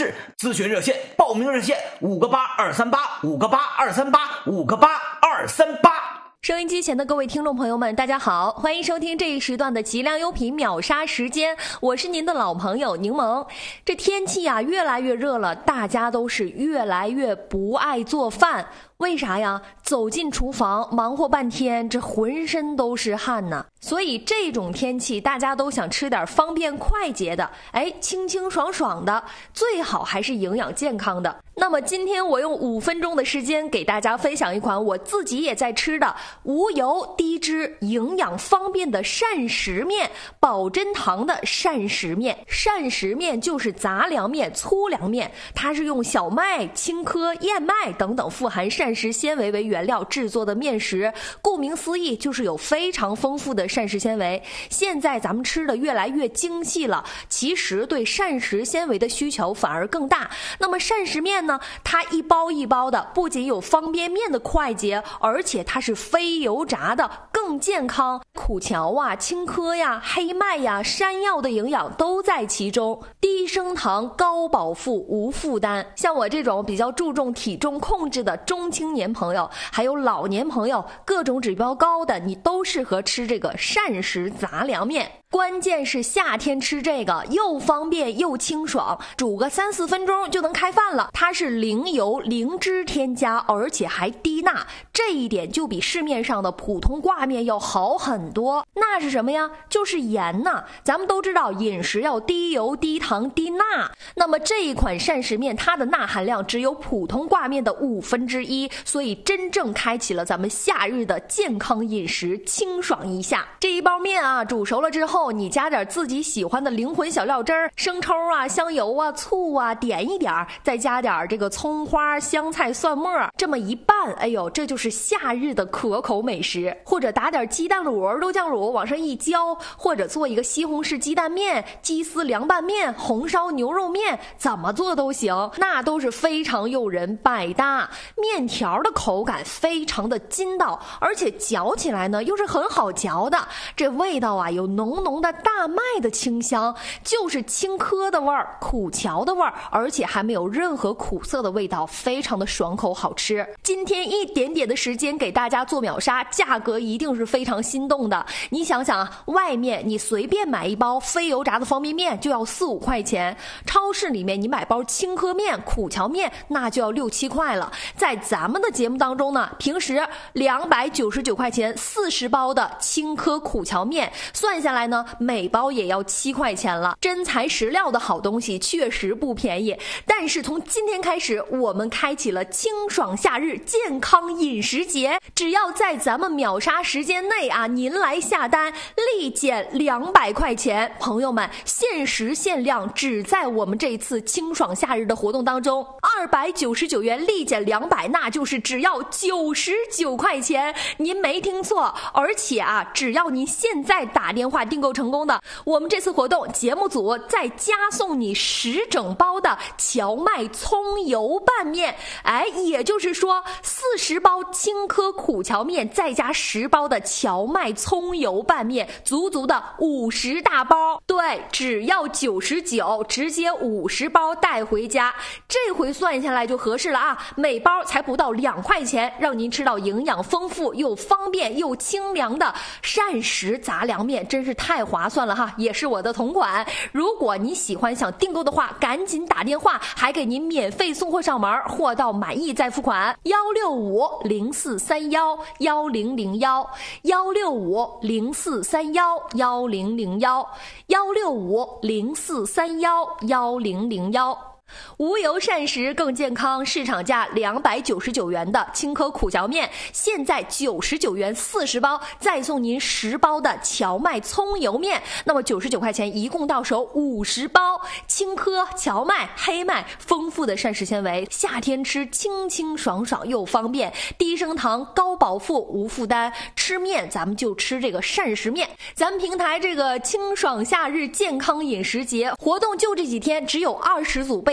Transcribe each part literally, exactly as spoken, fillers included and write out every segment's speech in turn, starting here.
式，咨询热线报名热线五个八二三八五个八二三八五个八二三八。 收音机前的各位听众朋友们，大家好，欢迎收听这一时段的极量优品秒杀时间，我是您的老朋友柠檬。这天气啊越来越热了，大家都是越来越不爱做饭，为啥呀？走进厨房忙活半天，这浑身都是汗呢。所以这种天气大家都想吃点方便快捷的，哎，清清爽爽的，最好还是营养健康的。那么今天我用五分钟的时间给大家分享一款我自己也在吃的无油低脂营养方便的膳食面，保真堂的膳食面。膳食面就是杂粮面、粗粮面，它是用小麦、青稞、燕麦等等富含膳食纤维为原料制作的面食，顾名思义就是有非常丰富的膳食纤维。现在咱们吃的越来越精细了，其实对膳食纤维的需求反而更大。那么膳食面呢，它一包一包的，不仅有方便面的快捷，而且它是非油炸的，更健康。苦荞啊、青稞呀、黑麦呀、山药的营养都在其中，低升糖、高饱腹、无负担。像我这种比较注重体重控制的中青年朋友，还有老年朋友，各种指标高的，你都适合吃这个膳食杂粮面。关键是夏天吃这个又方便又清爽，煮个三四分钟就能开饭了。它是零油零脂添加，而且还低钠，这一点就比市面上的普通挂面要好很多。钠是什么呀？就是盐呐。咱们都知道饮食要低油低糖低钠，那么这一款膳食面它的钠含量只有普通挂面的五分之一，所以真正开启了咱们夏日的健康饮食，清爽一下。这一包面啊煮熟了之后，你加点自己喜欢的灵魂小料汁儿，生抽啊、香油啊、醋啊，点一点，再加点这个葱花、香菜、蒜末，这么一拌，哎呦，这就是夏日的可口美食。或者打点鸡蛋卤、肉酱卤往上一浇，或者做一个西红柿鸡蛋面、鸡丝凉拌面、红烧牛肉面，怎么做都行，那都是非常诱人，百搭。面条的口感非常的筋道，而且嚼起来呢又是很好嚼的，这味道啊有浓浓的大麦的清香，就是青稞的味儿、苦荞的味儿，而且还没有任何苦涩的味道，非常的爽口好吃。今天一点点的时间给大家做秒杀，价格一定是非常心动的。你想想啊，外面你随便买一包非油炸的方便面就要四五块钱，超市里面你买包青稞面、苦荞面那就要六七块了。在咱们的节目当中呢，平时两百九十九块钱四十包的青稞苦荞面，算下来呢每包也要七块钱了。真材实料的好东西确实不便宜，但是从今天开始我们开启了清爽夏日健康饮食节，只要在咱们秒杀时间内啊，您来下单立减两百块钱。朋友们，限时限量，只在我们这次清爽夏日的活动当中，二百九十九元立减两百，那就是只要九十九块钱。您没听错，而且啊，只要您现在打电话订购成功的，我们这次活动节目组再加送你十整包的荞麦葱油拌面，哎，也就是说四十包青稞苦荞面再加十包的荞麦葱油拌面，足足的五十大包。对，只要九十九，直接五十包带回家。这回算下来就合适了啊，每包才不到两块钱，让您吃到营养丰富又方便又清凉的膳食杂粮面，真是太划算了哈，也是我的同款。如果你喜欢想订购的话，赶紧打电话，还给您免费送货上门，货到满意再付款。幺六五零四三幺幺零零幺幺六五零四三幺幺零零幺幺六五零四三幺幺零零幺。无油膳食更健康，市场价两百九十九元的青稞苦荞面，现在九十九元四十包，再送您十包的荞麦葱油面，那么九十九块钱一共到手五十包。青稞、荞麦、黑麦，丰富的膳食纤维，夏天吃清清爽爽又方便，低升糖、高饱腹、无负担。吃面咱们就吃这个膳食面。咱们平台这个清爽夏日健康饮食节活动就这几天，只有二十组备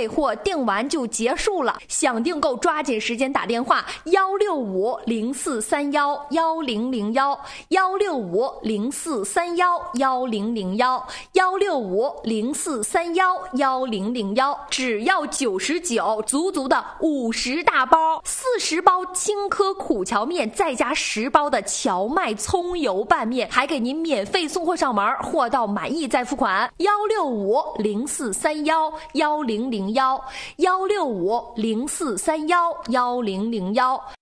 货订完就结束了。想订购抓紧时间打电话幺六五零四三幺幺零零幺幺六五零四三幺幺零零幺幺六五零四三幺幺零零幺，只要九十九，足足的五十大包，四十包青稞苦荞面，再加十包的荞麦葱油拌面，还给您免费送货上门，货到满意再付款。幺六五零四三幺幺零零幺幺六五零四三幺幺零零幺。